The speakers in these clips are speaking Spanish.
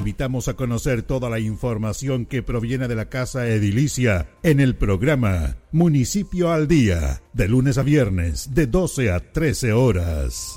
invitamos a conocer toda la información que proviene de la Casa Edilicia en el programa Municipio al Día, de lunes a viernes, de 12 a 13 horas.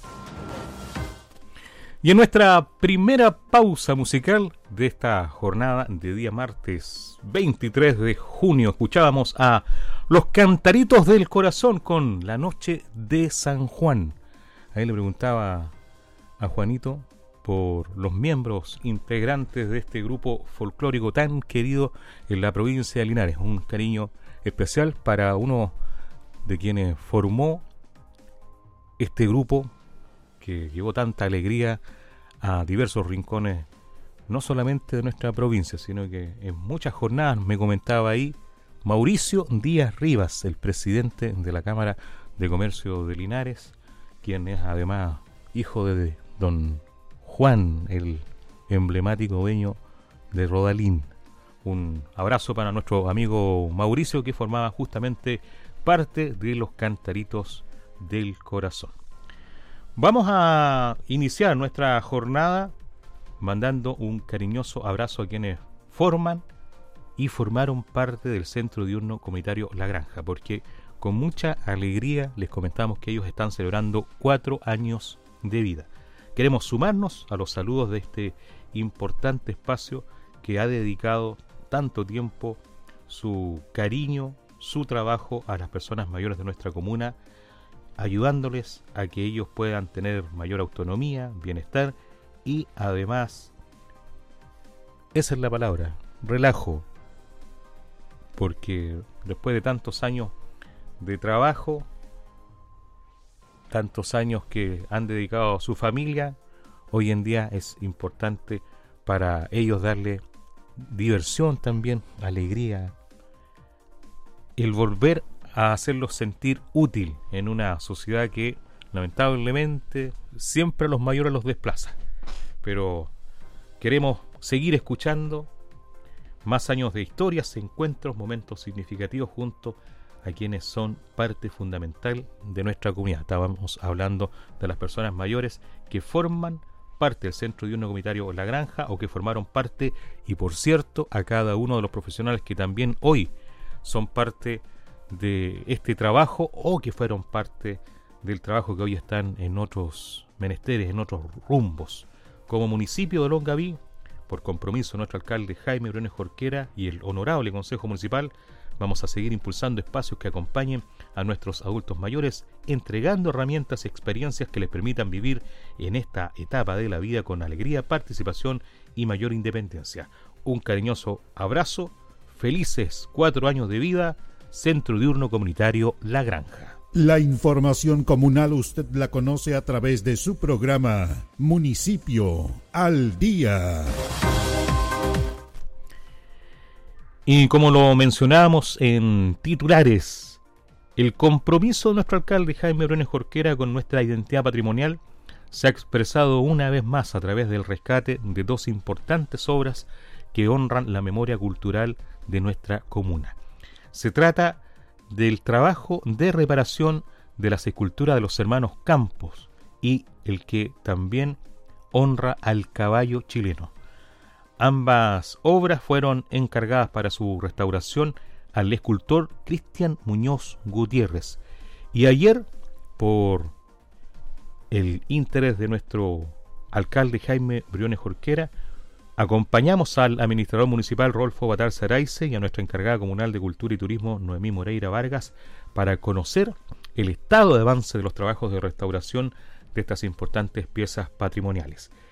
Y en nuestra primera pausa musical de esta jornada de día martes 23 de junio, escuchábamos a Los Cantaritos del Corazón con La Noche de San Juan. Ahí le preguntaba a Juanito por los miembros integrantes de este grupo folclórico tan querido en la provincia de Linares. Un cariño especial para uno de quienes formó este grupo que llevó tanta alegría a diversos rincones, no solamente de nuestra provincia, sino que en muchas jornadas. Me comentaba ahí Mauricio Díaz Rivas, el presidente de la Cámara de Comercio de Linares, quien es además hijo de don Juan, el emblemático dueño de Rodalín. Un abrazo para nuestro amigo Mauricio, que formaba justamente parte de Los Cantaritos del Corazón. Vamos a iniciar nuestra jornada mandando un cariñoso abrazo a quienes forman y formaron parte del Centro Diurno Comunitario La Granja, porque con mucha alegría les comentamos que ellos están celebrando 4 años de vida. Queremos sumarnos a los saludos de este importante espacio que ha dedicado tanto tiempo, su cariño, su trabajo a las personas mayores de nuestra comuna, ayudándoles a que ellos puedan tener mayor autonomía, bienestar y además, esa es la palabra, relajo, porque después de tantos años de trabajo, tantos años que han dedicado a su familia, hoy en día es importante para ellos darle diversión también, alegría, el volver a hacerlos sentir útil en una sociedad que lamentablemente siempre a los mayores los desplaza. Pero queremos seguir escuchando más años de historias, encuentros, momentos significativos junto a quienes son parte fundamental de nuestra comunidad. Estábamos hablando de las personas mayores que forman parte del Centro Diurno Comunitario La Granja o que formaron parte, y por cierto a cada uno de los profesionales que también hoy son parte de este trabajo o que fueron parte del trabajo que hoy están en otros menesteres, en otros rumbos. Como municipio de Longaví, por compromiso de nuestro alcalde Jaime Briones Jorquera y el honorable Consejo Municipal, vamos a seguir impulsando espacios que acompañen a nuestros adultos mayores, entregando herramientas y experiencias que les permitan vivir en esta etapa de la vida con alegría, participación y mayor independencia. Un cariñoso abrazo, felices 4 años de vida, Centro Diurno Comunitario La Granja. La información comunal usted la conoce a través de su programa Municipio al Día. Y como lo mencionábamos en titulares, el compromiso de nuestro alcalde Jaime Briones Jorquera con nuestra identidad patrimonial se ha expresado una vez más a través del rescate de 2 importantes obras que honran la memoria cultural de nuestra comuna. Se trata del trabajo de reparación de las esculturas de los hermanos Campos y el que también honra al caballo chileno. Ambas obras fueron encargadas para su restauración al escultor Cristian Muñoz Gutiérrez. Y ayer, por el interés de nuestro alcalde Jaime Briones Jorquera, acompañamos al administrador municipal Rolfo Batarza Araize y a nuestra encargada comunal de Cultura y Turismo Noemí Moreira Vargas para conocer el estado de avance de los trabajos de restauración de estas importantes piezas patrimoniales.